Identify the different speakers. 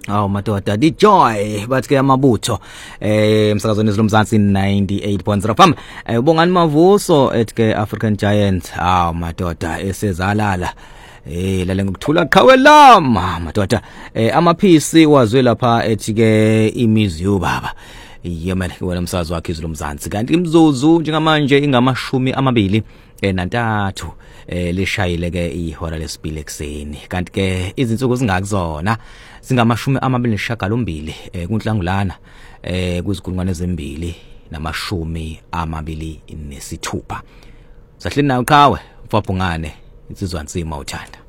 Speaker 1: madoda di joy bathi ke amabutho emsakazweni esilomzansi 98.0 fam ubongani Mavuso ethi ke African Giant madoda esezalala lale ngokuthula qhawelama madoda amaphisi wazwe lapha ethi ke imizi baba yemele wena umsazi wakhe izilomzansi kanti imzuzu njengamanje ingamashumi amabili nantathu lishayile ke ihora lesibili ekseni kanti ke izinsuku zingakuzona singamashumi amabili neshagalombili kunhlangulana kuzigulungwane ezembili namashumi amabili nesithupha sahleni nawe qhawe mfabhungane insizwa nsima uthanda